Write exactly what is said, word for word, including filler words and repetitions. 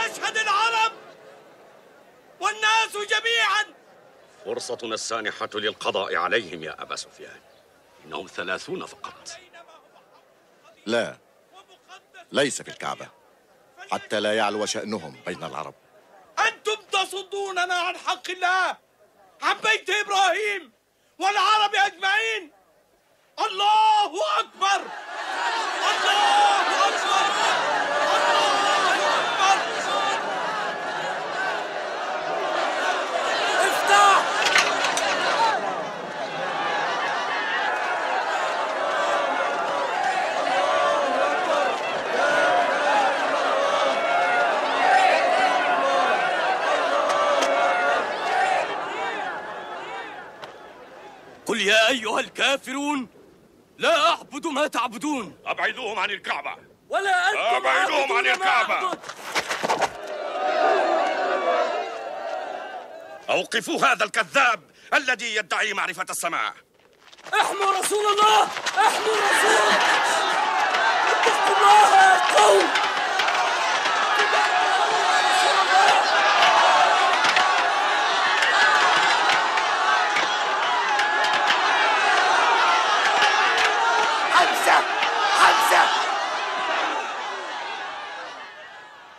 تشهد العرب والناس جميعا. فرصتنا السانحة للقضاء عليهم يا أبا سفيان، إنهم ثلاثون فقط. لا، ليس في الكعبة، حتى لا يعلو شأنهم بين العرب. أنتم تصدوننا عن حق الله، عن بيت إبراهيم والعرب أجمعين. الله أكبر، الله أكبر، الله أكبر. افتح. قل يا أيها الكافرون لا أعبد ما تعبدون. أبعدوهم عن الكعبة. ولا أنتم أبعدوهم عن الكعبة. أوقفوا هذا الكذاب الذي يدعي معرفة السماء. احموا رسول الله، احموا رسول اتقوا الله يا قوم.